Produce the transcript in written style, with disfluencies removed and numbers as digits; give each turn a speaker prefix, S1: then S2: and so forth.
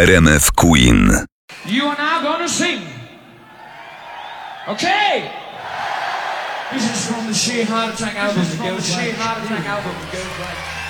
S1: RMF Queen.
S2: You are now gonna sing. Okay. This is from the Sheer Heart Attack album. The Sheer Heart Attack album.